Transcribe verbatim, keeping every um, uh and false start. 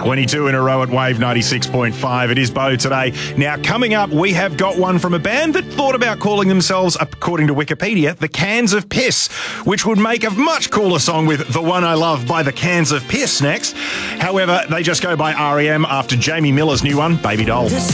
twenty-two in a row at Wave ninety-six point five. It is Bo today. Now, coming up, we have got one from a band that thought about calling themselves, according to Wikipedia, the Cans of Piss, which would make a much cooler song with The One I Love by the Cans of Piss next. However, they just go by R E M after Jamie Miller's new one, Baby Doll.